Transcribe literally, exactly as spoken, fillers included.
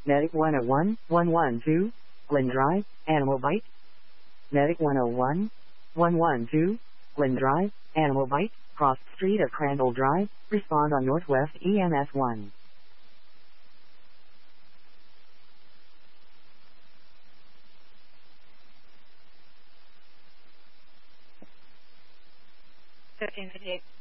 Medic one oh one, one one two, Glen Drive, Animal Bite. Medic one oh one, one one two, Glen Drive, Animal Bite, cross street of Crandall Drive, respond on Northwest E M S one. fifteen fifty-eight.